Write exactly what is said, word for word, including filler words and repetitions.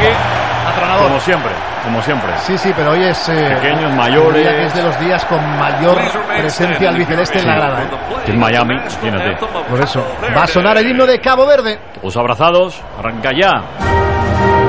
Atronador. Como siempre, como siempre. Sí, sí, pero hoy es... Eh, pequeños, mayores... Que es de los días con mayor presencia albiceleste en la grada. ¿eh? En Miami, imagínate. Por eso. Va a sonar el himno de Cabo Verde. Los abrazados, arranca ya.